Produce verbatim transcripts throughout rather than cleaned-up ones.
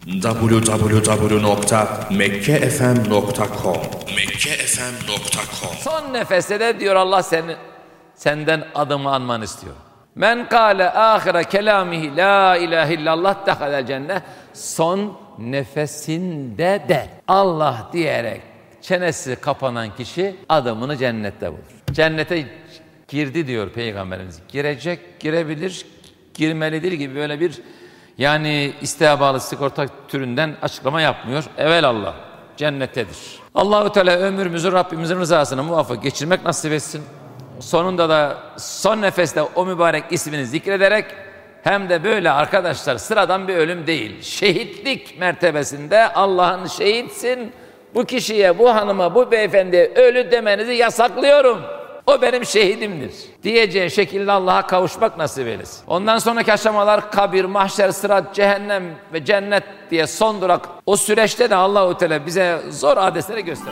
double-u double-u double-u nokta mekke f m nokta com mekke f m nokta com. Son nefeste de diyor Allah seni, senden adımı anmanı istiyor. Men kâle âhire kelâmihi la ilahe illallah dehalel cennet. Son nefesinde de Allah diyerek çenesi kapanan kişi adımını cennette bulur. Cennete girdi diyor Peygamberimiz. Girecek, girebilir, girmelidir gibi böyle bir yani isteğe bağlı sigorta türünden açıklama yapmıyor. Evelallah cennettedir. Allah-u Teala ömrümüzü Rabbimizin rızasına muvaffak geçirmek nasip etsin. Sonunda da son nefeste o mübarek ismini zikrederek hem de böyle arkadaşlar sıradan bir ölüm değil. Şehitlik mertebesinde Allah'ın şehitsin. Bu kişiye, bu hanıma, bu beyefendiye ölü demenizi yasaklıyorum. O benim şehidimdir diyeceği şekilde Allah'a kavuşmak nasip eylesin. Ondan sonraki aşamalar kabir, mahşer, sırat, cehennem ve cennet diye son durak. O süreçte de Allah-u Teala bize zor adesleri gösterir.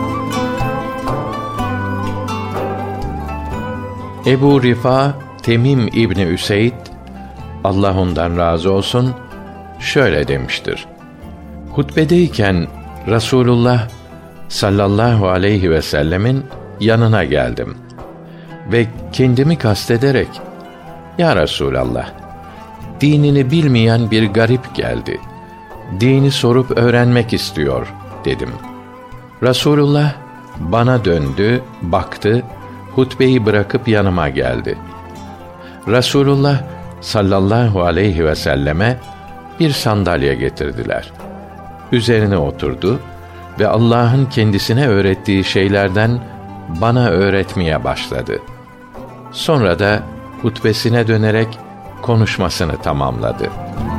Ebu Rifa Temim İbni Üseyd, Allah ondan razı olsun, şöyle demiştir. Hutbedeyken Resulullah sallallahu aleyhi ve sellemin yanına geldim ve kendimi kastederek, Ya Resulallah, dinini bilmeyen bir garip geldi. Dini sorup öğrenmek istiyor, dedim. Resulullah bana döndü, baktı, hutbeyi bırakıp yanıma geldi. Resulullah sallallahu aleyhi ve selleme bir sandalye getirdiler. Üzerine oturdu ve Allah'ın kendisine öğrettiği şeylerden bana öğretmeye başladı. Sonra da hutbesine dönerek konuşmasını tamamladı.